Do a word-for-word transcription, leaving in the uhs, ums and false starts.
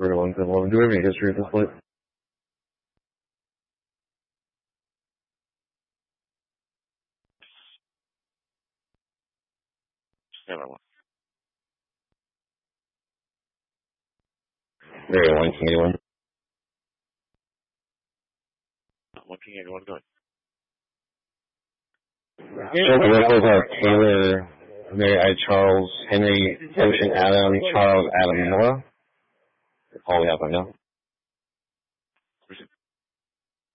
Rotor one seven one. Do we have any history of this flight? Never mind. Very one King eighty-one. One King eighty-one going. Locals are Taylor, Mary I. Charles, Henry, Ocean Adam, Charles Adam Noah. All we have right now.